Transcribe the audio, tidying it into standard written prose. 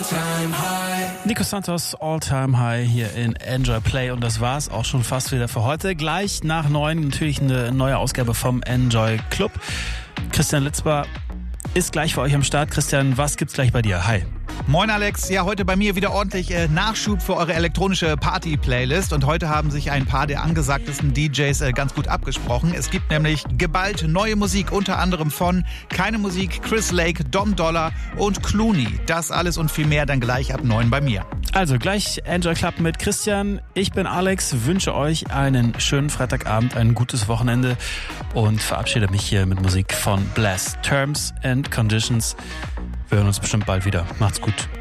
Nico Santos, All Time High hier in Enjoy Play, und das war's auch schon fast wieder für heute. Gleich nach 9 natürlich eine neue Ausgabe vom Enjoy Club. Christian Litzbar ist gleich für euch am Start. Christian, was gibt's gleich bei dir? Hi. Moin Alex, ja, heute bei mir wieder ordentlich Nachschub für eure elektronische Party-Playlist, und heute haben sich ein paar der angesagtesten DJs ganz gut abgesprochen. Es gibt nämlich geballt neue Musik, unter anderem von Keine Musik, Chris Lake, Dom Dollar und Clooney. Das alles und viel mehr dann gleich ab 9 bei mir. Also gleich Enjoy Club mit Christian. Ich bin Alex, wünsche euch einen schönen Freitagabend, ein gutes Wochenende und verabschiede mich hier mit Musik von Blast. Terms and Conditions. Wir hören uns bestimmt bald wieder. Macht's gut.